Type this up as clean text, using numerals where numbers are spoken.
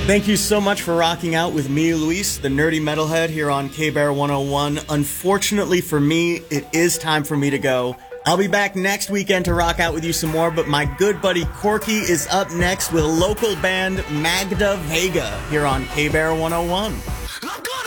Thank you so much for rocking out with me, Luis, the nerdy metalhead here on K-Bear 101. Unfortunately for me, it is time for me to go. I'll be back next weekend to rock out with you some more, but my good buddy Corky is up next with local band Magda Vega here on K-Bear 101.